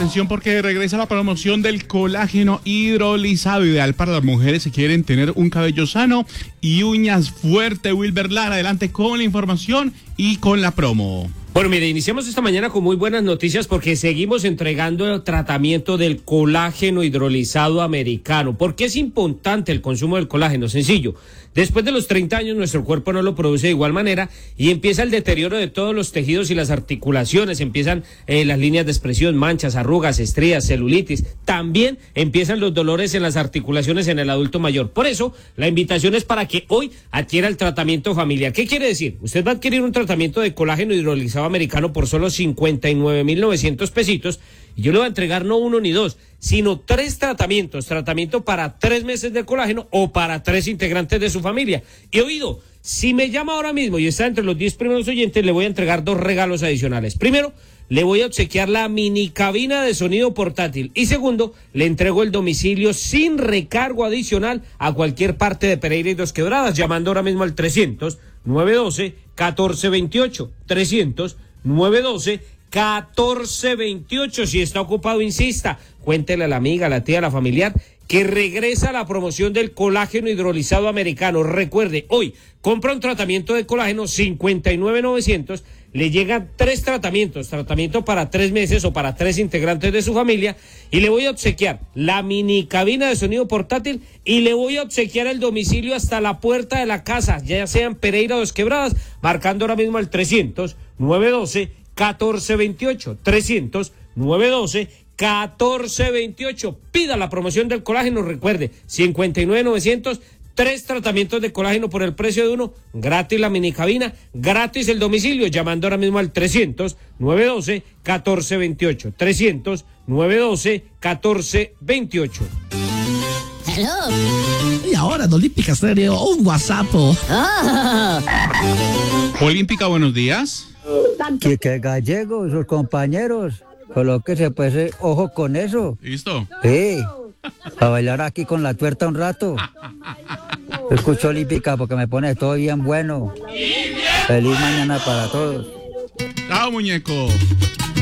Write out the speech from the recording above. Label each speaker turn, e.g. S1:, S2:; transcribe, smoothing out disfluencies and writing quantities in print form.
S1: atención porque regresa la promoción del colágeno hidrolizado, ideal para las mujeres que quieren tener un cabello sano y uñas fuertes. Wilber Lara, adelante con la información y con la promo.
S2: Bueno, mire, iniciamos esta mañana con muy buenas noticias porque seguimos entregando el tratamiento del colágeno hidrolizado americano. ¿Por qué es importante el consumo del colágeno? Sencillo. Después de los 30 años nuestro cuerpo no lo produce de igual manera y empieza el deterioro de todos los tejidos y las articulaciones, empiezan las líneas de expresión, manchas, arrugas, estrías, celulitis, también empiezan los dolores en las articulaciones en el adulto mayor. Por eso, la invitación es para que hoy adquiera el tratamiento familiar. ¿Qué quiere decir? Usted va a adquirir un tratamiento de colágeno hidrolizado americano por solo 59,900 pesitos y yo le voy a entregar no uno ni dos, sino 3 tratamientos, tratamiento para 3 meses de colágeno o para 3 integrantes de su familia. Y oído, si me llama ahora mismo y está entre los 10 primeros oyentes, le voy a entregar 2 regalos adicionales. Primero, le voy a obsequiar la mini cabina de sonido portátil. Y segundo, le entrego el domicilio sin recargo adicional a cualquier parte de Pereira y Dos Quebradas, llamando ahora mismo al 300-912-1428. 300-912-1428. Si está ocupado, insista, cuéntele a la amiga, a la tía, a la familiar que regresa la promoción del colágeno hidrolizado americano. Recuerde, hoy compra un tratamiento de colágeno 59,900, le llegan 3 tratamientos, tratamiento para 3 meses o para 3 integrantes de su familia, y le voy a obsequiar la mini cabina de sonido portátil y le voy a obsequiar el domicilio hasta la puerta de la casa, ya sea en Pereira o Dos Quebradas, marcando ahora mismo al 300-912-1428, 300-912-1428. Pida la promoción del colágeno, recuerde, 59,900, 3 tratamientos de colágeno por el precio de uno, gratis la mini cabina, gratis el domicilio, llamando ahora mismo al 300-912-1428, 300-912-1428.
S3: Hello.
S4: Y ahora en Olímpica Estéreo, un WhatsApp.
S1: Olímpica, buenos días.
S5: Que gallego, sus compañeros, colóquese pues ojo con eso.
S1: ¿Listo?
S5: Sí, a bailar aquí con la tuerta un rato. Escucho Olímpica porque me pone todo bien bueno. Feliz mañana para todos.
S1: Chao, muñeco.